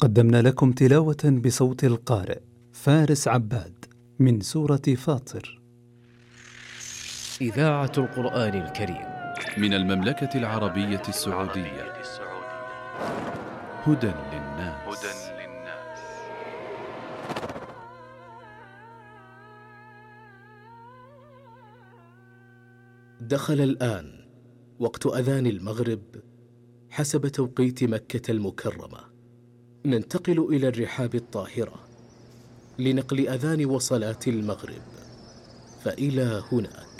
قدمنا لكم تلاوة بصوت القارئ فارس عباد من سورة فاطر. إذاعة القرآن الكريم من المملكة العربية السعودية. هدى للناس. دخل الآن وقت أذان المغرب حسب توقيت مكة المكرمة. ننتقل إلى الرحاب الطاهرة لنقل أذان وصلاة المغرب، فإلى هناك.